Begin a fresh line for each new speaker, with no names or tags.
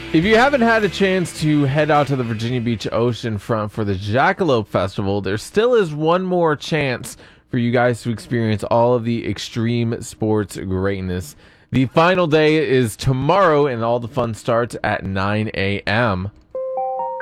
If you haven't had a chance to head out to the Virginia Beach ocean front for the Jackalope Festival, there still is one more chance for you guys to experience all of the extreme sports greatness. The final day is tomorrow, and all the fun starts at 9 a.m.